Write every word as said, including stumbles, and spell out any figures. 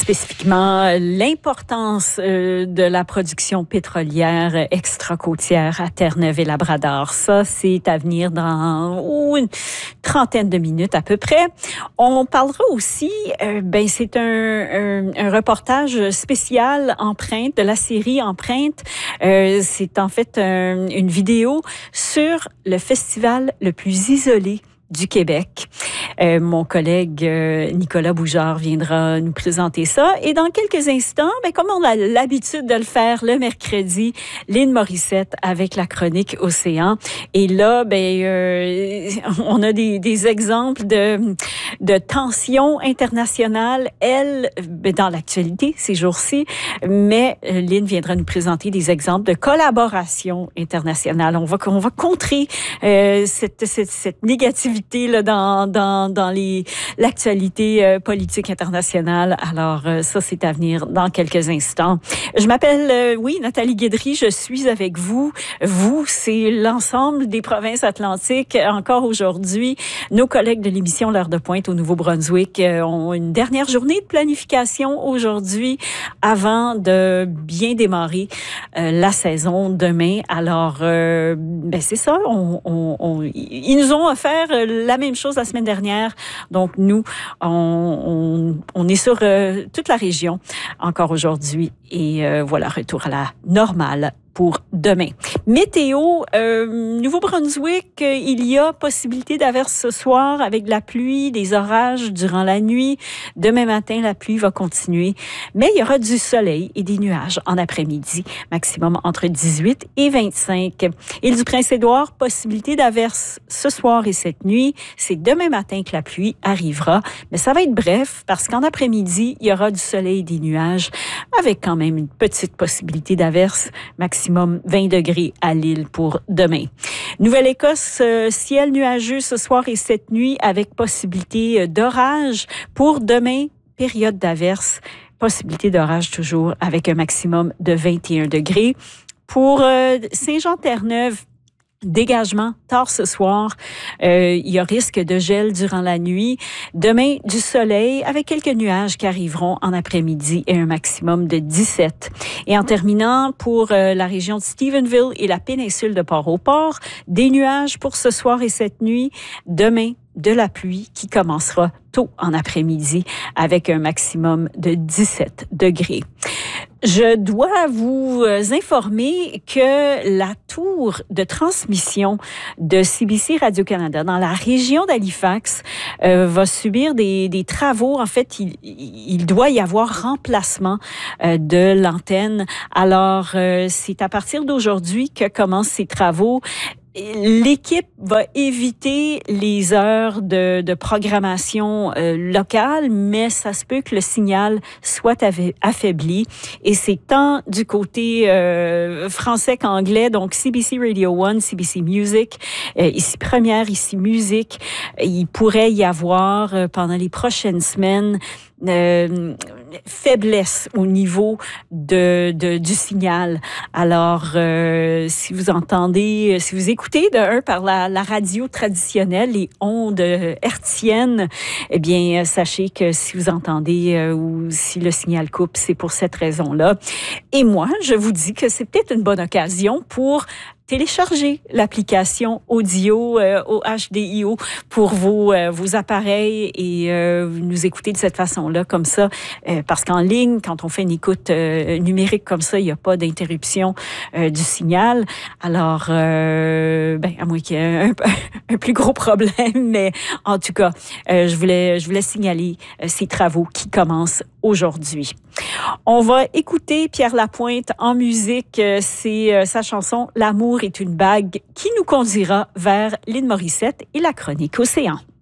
spécifiquement l'importance euh, de la production pétrolière extra-côtière à Terre-Neuve-et-Labrador. Ça, c'est à venir dans oh, une trentaine de minutes à peu près. On parlera aussi, euh, ben c'est un, un, un reportage spécial Empreinte, de la série Empreinte. Euh, c'est en fait un, une vidéo sur le festival le plus isolé du Québec. Euh, mon collègue euh, Nicolas Bougeard viendra nous présenter ça. Et dans quelques instants, ben, comme on a l'habitude de le faire le mercredi, Lynn Morissette avec la chronique Océan. Et là, ben, euh, on a des, des exemples de, de tensions internationales, elle, ben, dans l'actualité ces jours-ci. Mais euh, Lynn viendra nous présenter des exemples de collaboration internationale. On va, on va contrer euh, cette, cette, cette négativité là, dans, dans dans les l'actualité euh, politique internationale. Alors, euh, ça, c'est à venir dans quelques instants. Je m'appelle, euh, oui, Nathalie Guédry, je suis avec vous. Vous, c'est l'ensemble des provinces atlantiques. Encore aujourd'hui, nos collègues de l'émission L'Heure de Pointe au Nouveau-Brunswick euh, ont une dernière journée de planification aujourd'hui avant de bien démarrer euh, la saison demain. Alors, euh, ben c'est ça. On, on, on, ils nous ont offert la même chose la semaine dernière. Donc, nous, on, on, on est sur euh, toute la région encore aujourd'hui. Et euh, voilà, retour à la normale pour demain. Météo, euh, Nouveau-Brunswick, euh, il y a possibilité d'averse ce soir avec de la pluie, des orages durant la nuit. Demain matin, la pluie va continuer, mais il y aura du soleil et des nuages en après-midi, maximum entre dix-huit et vingt-cinq. Île du Prince-Édouard, possibilité d'averse ce soir et cette nuit. C'est demain matin que la pluie arrivera, mais ça va être bref parce qu'en après-midi, il y aura du soleil et des nuages avec quand même une petite possibilité d'averse, maximum maximum vingt degrés à l'île pour demain. Nouvelle-Écosse, euh, ciel nuageux ce soir et cette nuit avec possibilité d'orage. Pour demain, période d'averse, possibilité d'orage toujours avec un maximum de vingt et un degrés. Pour euh, Saint-Jean-Terre-Neuve, dégagement tard ce soir. Euh, il y a risque de gel durant la nuit. Demain, du soleil avec quelques nuages qui arriveront en après-midi et un maximum de dix-sept. Et en terminant, pour euh, la région de Stephenville et la péninsule de Port-au-Port, des nuages pour ce soir et cette nuit. Demain, de la pluie qui commencera tôt en après-midi avec un maximum de dix-sept degrés. Je dois vous informer que la tour de transmission de C B C Radio-Canada dans la région d'Halifax euh, va subir des, des travaux. En fait, il, il doit y avoir remplacement euh, de l'antenne. Alors, euh, c'est à partir d'aujourd'hui que commencent ces travaux. L'équipe va éviter les heures de, de programmation euh, locale, mais ça se peut que le signal soit affaibli. Et c'est tant du côté euh, français qu'anglais, donc C B C Radio un, C B C Music, euh, ici Première, ici Musique. Il pourrait y avoir euh, pendant les prochaines semaines Euh, faiblesse au niveau de, de du signal. Alors, euh, si vous entendez, si vous écoutez de un par la, la radio traditionnelle, les ondes hertziennes, eh bien, sachez que si vous entendez euh, ou si le signal coupe, c'est pour cette raison-là. Et moi, je vous dis que c'est peut-être une bonne occasion pour télécharger l'application audio euh, au H D I O pour vos, euh, vos appareils et euh, nous écouter de cette façon-là, comme ça, euh, parce qu'en ligne, quand on fait une écoute euh, numérique comme ça, il n'y a pas d'interruption euh, du signal. Alors, euh, ben, à moins qu'il y ait un, un plus gros problème, mais en tout cas, euh, je voulais, je voulais signaler euh, ces travaux qui commencent aujourd'hui. On va écouter Pierre Lapointe en musique. C'est euh, sa chanson « L'amour est une bague » qui nous conduira vers Lynn Morissette et la chronique Océan.